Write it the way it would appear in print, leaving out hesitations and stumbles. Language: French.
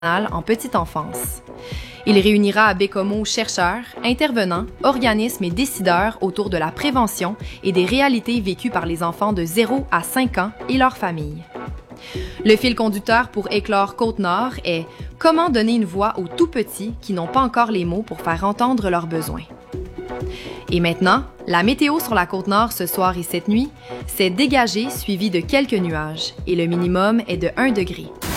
en petite enfance. Il réunira à Baie-Comeau chercheurs, intervenants, organismes et décideurs autour de la prévention et des réalités vécues par les enfants de 0 à 5 ans et leurs familles. Le fil conducteur pour Éclore Côte-Nord est « Comment donner une voix aux tout-petits qui n'ont pas encore les mots pour faire entendre leurs besoins ». Et maintenant, la météo sur la Côte-Nord ce soir et cette nuit, c'est dégagé suivi de quelques nuages et le minimum est de 1 degré.